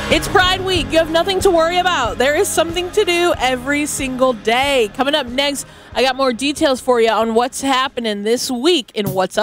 It's Pride Week. You have nothing to worry about. There is something to do every single day. Coming up next, I got more details for you on what's happening this week in What's Up